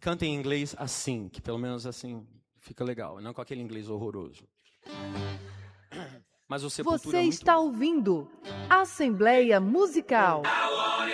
Canta em inglês assim, que pelo menos assim fica legal, não com aquele inglês horroroso. Mas o Sepultura Você está ouvindo Assembleia Musical.